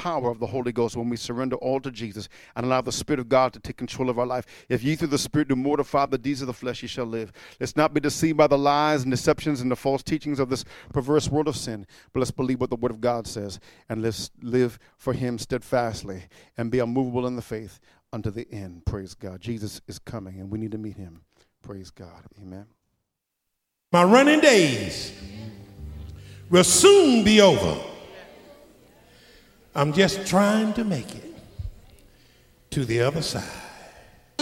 power of the Holy Ghost when we surrender all to Jesus and allow the Spirit of God to take control of our life. If ye through the Spirit do mortify the deeds of the flesh, ye shall live. Let's not be deceived by the lies and deceptions and the false teachings of this perverse world of sin, but let's believe what the Word of God says, and let's live for Him steadfastly and be unmovable in the faith unto the end. Praise God. Jesus is coming, and we need to meet Him. Praise God. Amen. My running days will soon be over. I'm just trying to make it to the other side.